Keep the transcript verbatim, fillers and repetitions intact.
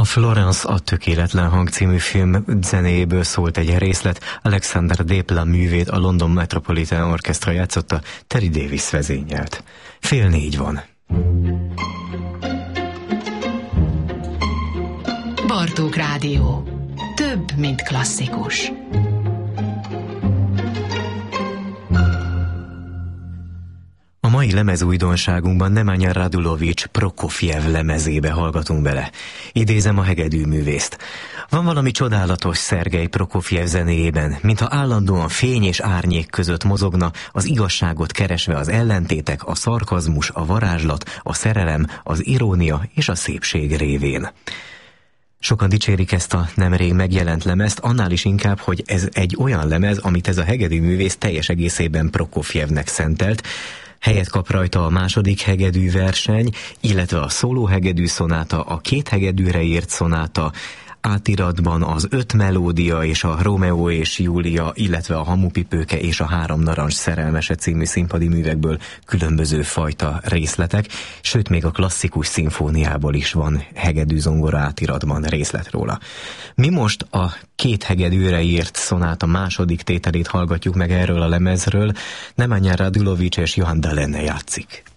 Florence a tökéletlen hang című film zenéjéből szólt egy részlet, Alexander Desplat művét a London Metropolitan Orchestra játszotta, Terry Davis vezényelt. Fél négy van. Bartók Rádió. Több, mint klasszikus. A mai lemezújdonságunkban Nemanja Radulovics Prokofjev lemezébe hallgatunk bele. Idézem a hegedűművészt. Van valami csodálatos Szergej Prokofjev zenéjében, mintha állandóan fény és árnyék között mozogna, az igazságot keresve az ellentétek, a szarkazmus, a varázslat, a szerelem, az irónia és a szépség révén. Sokan dicsérik ezt a nemrég megjelent lemezt, annál is inkább, hogy ez egy olyan lemez, amit ez a hegedűművész teljes egészében Prokofjevnek szentelt. Helyet kap rajta a második hegedű verseny, illetve a szóló hegedű szonáta, a két hegedűre írt szonáta, átiratban az öt melódia és a Rómeó és Júlia, illetve a Hamupipőke és a három narancs szerelmese című színpadi művekből különböző fajta részletek, sőt még a klasszikus szimfóniából is van hegedű zongora átiratban részlet róla. Mi most a két hegedűre írt szonáta második tételét hallgatjuk meg erről a lemezről, Nemanja Radulovics és Johan Dalene játszik.